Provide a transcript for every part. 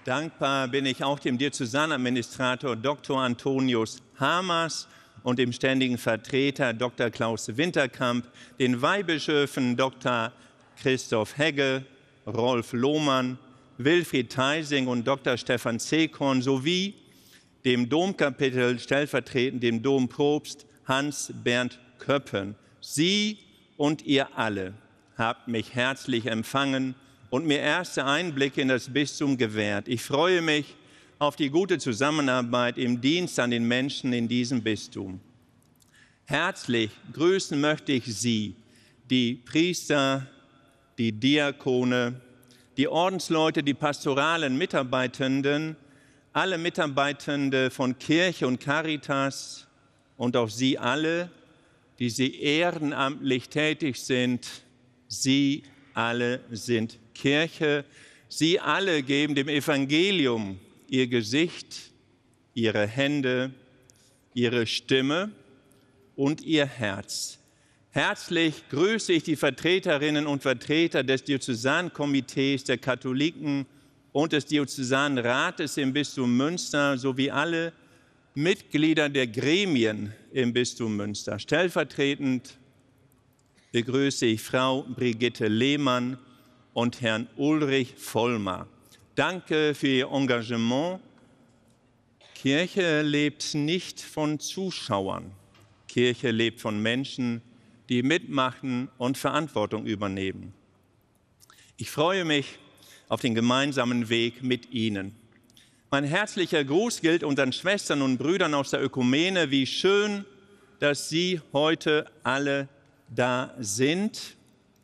Dankbar bin ich auch dem Diözesanadministrator Dr. Antonius Hamers und dem ständigen Vertreter Dr. Klaus Winterkamp, den Weihbischöfen Dr. Christoph Hegge, Rolf Lohmann, Wilfried Theising und Dr. Stefan Zekorn sowie dem Domkapitel, stellvertretend dem Dompropst Hans-Bernd Köppen. Sie und ihr alle habt mich herzlich empfangen und mir erste Einblicke in das Bistum gewährt. Ich freue mich auf die gute Zusammenarbeit im Dienst an den Menschen in diesem Bistum. Herzlich grüßen möchte ich Sie, die Priester, die Diakone, die Ordensleute, die pastoralen Mitarbeitenden, alle Mitarbeitende von Kirche und Caritas und auch Sie alle, die Sie ehrenamtlich tätig sind. Sie alle sind Kirche. Sie alle geben dem Evangelium ihr Gesicht, ihre Hände, ihre Stimme und ihr Herz. Herzlich grüße ich die Vertreterinnen und Vertreter des Diözesankomitees der Katholiken und des Diözesanrates im Bistum Münster sowie alle Mitglieder der Gremien im Bistum Münster. Stellvertretend begrüße ich Frau Brigitte Lehmann und Herrn Ulrich Vollmer. Danke für Ihr Engagement. Kirche lebt nicht von Zuschauern. Kirche lebt von Menschen, die mitmachen und Verantwortung übernehmen. Ich freue mich auf den gemeinsamen Weg mit Ihnen. Mein herzlicher Gruß gilt unseren Schwestern und Brüdern aus der Ökumene. Wie schön, dass Sie heute alle da sind.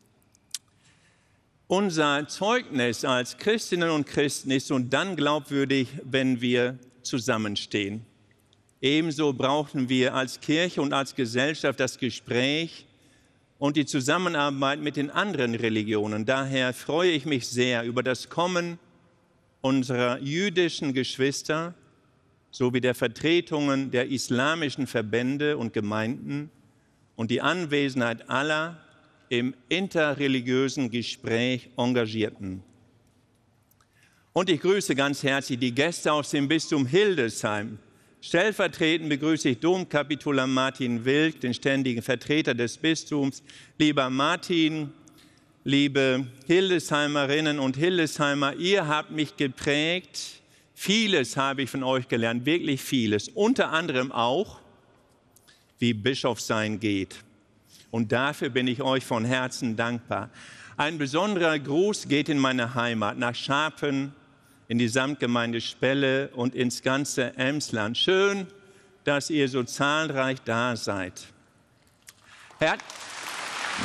Unser Zeugnis als Christinnen und Christen ist nur dann glaubwürdig, wenn wir zusammenstehen. Ebenso brauchen wir als Kirche und als Gesellschaft das Gespräch und die Zusammenarbeit mit den anderen Religionen. Daher freue ich mich sehr über das Kommen unserer jüdischen Geschwister sowie der Vertretungen der islamischen Verbände und Gemeinden und die Anwesenheit aller im interreligiösen Gespräch Engagierten. Und ich grüße ganz herzlich die Gäste aus dem Bistum Hildesheim. Stellvertretend begrüße ich Domkapitular Martin Wilk, den ständigen Vertreter des Bistums. Lieber Martin, liebe Hildesheimerinnen und Hildesheimer, ihr habt mich geprägt. Vieles habe ich von euch gelernt, wirklich vieles. Unter anderem auch, wie Bischofsein geht. Und dafür bin ich euch von Herzen dankbar. Ein besonderer Gruß geht in meine Heimat, nach Scharpen, in die Samtgemeinde Spelle und ins ganze Emsland. Schön, dass ihr so zahlreich da seid.